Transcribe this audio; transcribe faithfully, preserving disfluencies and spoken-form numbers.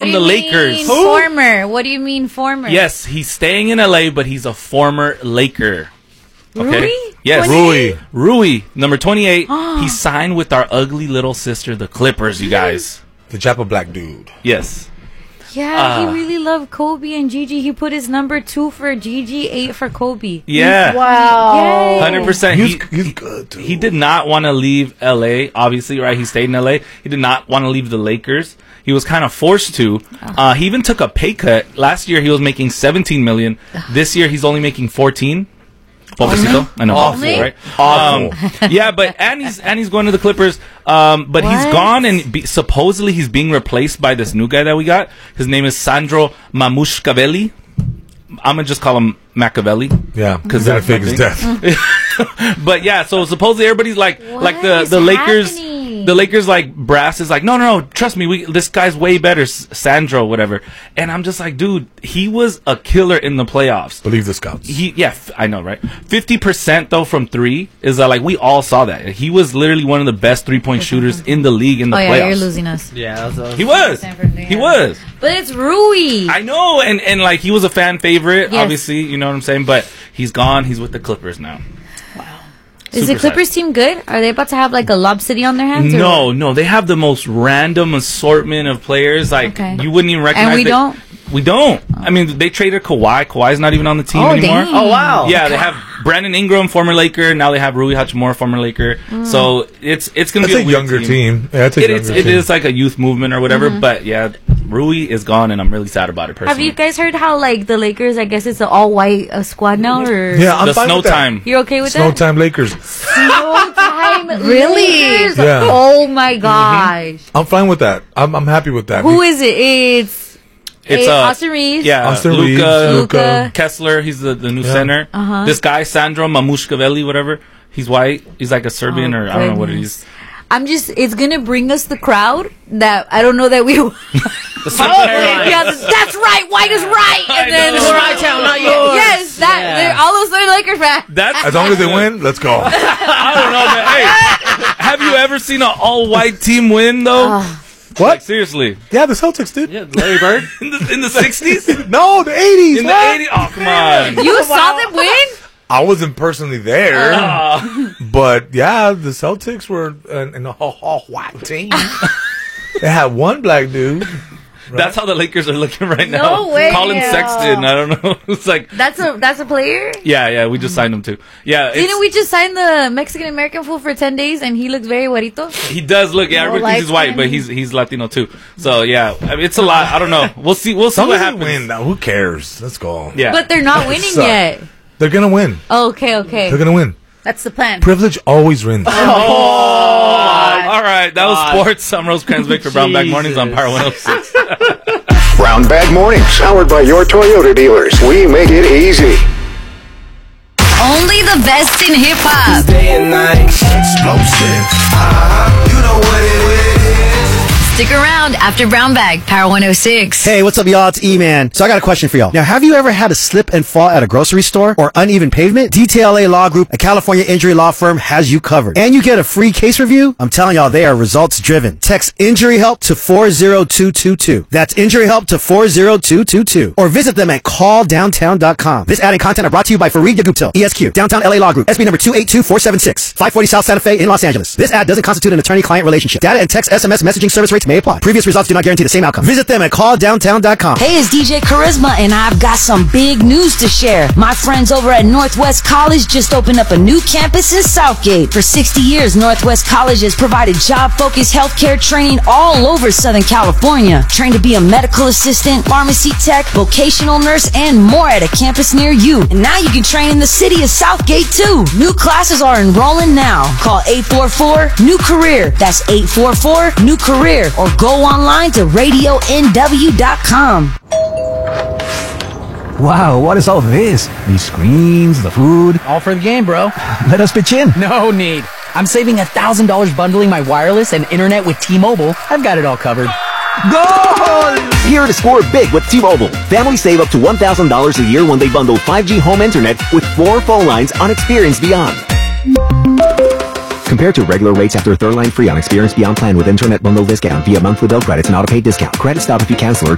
from the Lakers. Former. What do you mean former? Yes, he's staying in L A, but he's a former Laker. Okay? Rui? Yes. Rui. Rui, number twenty-eight. He signed with our ugly little sister, the Clippers, you guys. The Japa Black dude. Yes. Yeah, Uh, he really loved Kobe and Gigi. He put his number two for Gigi, eight for Kobe. Yeah. Wow. Yay. one hundred percent. He's, He, he's good, too. he did not want to leave L A, obviously, right? He stayed in L A. He did not want to leave the Lakers. He was kind of forced to. Uh, he even took a pay cut. Last year, he was making seventeen million dollars. This year, he's only making fourteen. Pobrecito. I know. Awful. Awful, right? Awful. Um, yeah, but and he's and he's going to the Clippers. Um, but he's What? gone, and be, supposedly he's being replaced by this new guy that we got. His name is Sandro Mamushkavelli. I'm gonna just call him Machiavelli. Yeah, because that fake his death. But yeah, so supposedly everybody's like, What like the is the Lakers, happening? the Lakers like brass is like, no, no, no, trust me, we this guy's way better, S- Sandro, whatever. And I'm just like, dude, he was a killer in the playoffs. Believe the scouts. He, yeah, f- I know, right? Fifty percent though from three is uh, like we all saw that he was literally one of the best three point shooters in the league in the Oh, yeah, playoffs. you're losing us. Yeah, that was, that was He was, he was. But it's Rui. I know, and and like he was a fan favorite, Yes. obviously, you know what I'm saying. But he's gone. He's with the Clippers now. Is Super the Clippers team good? Are they about to have like a Lob City on their hands? or No, what? no, they have the most random assortment of players. Like Okay. you wouldn't even recognize. And we they- don't? We don't. I mean, they traded Kawhi. Kawhi's not even on the team Oh, anymore. dang. Oh, wow. Yeah, they have Brandon Ingram, former Laker. Now they have Rui Hachimura, former Laker. Mm. So it's it's gonna That's be a a, weird younger team. Yeah, that's a It, younger it's, it team. is like a youth movement or whatever. But yeah, Rui is gone, and I'm really sad about it personally. Have you guys heard how like the Lakers? I guess it's an all white uh, squad now. Or Yeah, I'm the fine snow with that. time? you're okay with Snow that? time Lakers. Snow time. Really? Lakers? Yeah. Oh my gosh. I'm fine with that. I'm, I'm happy with that. Who is it? It's It's eh, uh, Austin Reeves. Yeah, Austin Luka, Reeves, Luka. Kessler. He's the, the new Yeah. center. Uh-huh. This guy Sandro Mamushkavelli, whatever. He's white. He's like a Serbian Oh, or I don't know what it goodness. is. I'm just. It's gonna bring us the crowd that I don't know that we. The yeah, that's right. White is right. And then know. It's my town, not yours. yes, that Yeah. they're all those little Lakers fans. That's As long as they win, let's go. I don't know, man. Hey, have you ever seen an all-white team win though? Ah. Like What? seriously, Yeah, the Celtics did. Yeah, Larry Bird. in the in the sixties, in No, the eighties. the eighties. Oh come on. You saw them win? I wasn't personally there, Uh, but yeah, the Celtics were an, an all, all white team. They had one black dude. That's how the Lakers are looking right now. No way. Colin Sexton. I don't know. It's like That's a that's a player. yeah, yeah. We just signed him too. Yeah, it's, Didn't we just sign the Mexican American fool for ten days and he looks very güerito? he does look. Yeah, No, everybody thinks he's like white, but him. he's he's Latino too. So yeah, I mean, it's a lot. I don't know. We'll see. We'll As see long what as they happens. win, now who cares? Let's go. Yeah, But they're not winning Suck. yet. They're gonna win. Oh, okay, okay. They're gonna win. That's the plan. Privilege always wins. Oh, all right. That was sports. I'm Rose Cranswick for Brown Bag Mornings on Power one oh six. Brown Bag Mornings, powered by your Toyota dealers. We make it easy. Only the best in hip hop. Day and night, explosive. Uh-huh. You know what it is. Stick around after Brown Bag, Power one oh six. Hey, what's up, y'all? It's E-Man. So I got a question for y'all. Now, have you ever had a slip and fall at a grocery store or uneven pavement? D T L A Law Group, a California injury law firm, has you covered. And you get a free case review? I'm telling y'all, they are results driven. Text Injury Help to four zero two two two. That's Injury Help to four zero two two two. Or visit them at call downtown dot com. This ad and content are brought to you by Fareed Yaguptil, E S Q, Downtown L A Law Group, S B number two eight two four seven six, five forty South Santa Fe in Los Angeles. This ad doesn't constitute an attorney-client relationship. Data and text S M S messaging service rates may apply. Previous results do not guarantee the same outcome. Visit them at call downtown dot com. Hey, it's D J Charisma, and I've got some big news to share. My friends over at Northwest College just opened up a new campus in Southgate. For sixty years, Northwest College has provided job-focused healthcare training all over Southern California. Trained to be a medical assistant, pharmacy tech, vocational nurse, and more at a campus near you. And now you can train in the city of Southgate, too. New classes are enrolling now. Call eight four four, new career. That's eight four four, new career. Or go online to radio N W dot com. Wow, what is all this? These screens, the food. All for the game, bro. Let us pitch in. No need. I'm saving one thousand dollars bundling my wireless and internet with T-Mobile. I've got it all covered. Goal! Here to score big with T-Mobile. Families save up to one thousand dollars a year when they bundle five G home internet with four phone lines on Experience Beyond. Compared to regular rates after third line free on Experience Beyond plan with internet bundle discount via monthly bill credits and auto pay discount. Credit stop if you cancel or